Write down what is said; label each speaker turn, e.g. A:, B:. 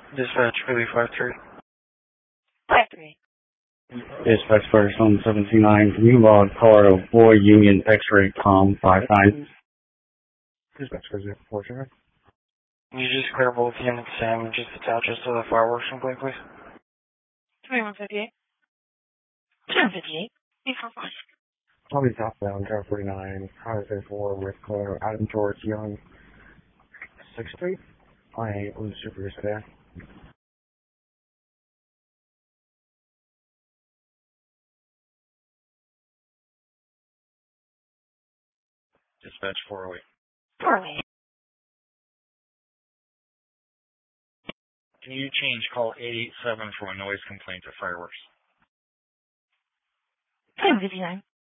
A: Dispatch Philly 5-3.
B: 5-3.
C: Dispatch Firestone 79. Can you log caller of Boy Union X-Ray Com 59?
D: Dispatch 4-0.
A: Can you just clear both Ian and Sam and just attach us to the fireworks complaint, please?
B: 2158. 258. 845.
D: I'll be southbound, Tower 49, Highway 34 with caller Adam George Young, 6th Street. I was the supervisor there.
E: Dispatch 408.
B: 408.
E: Can you change call 887 from a noise complaint to fireworks?
B: 1059.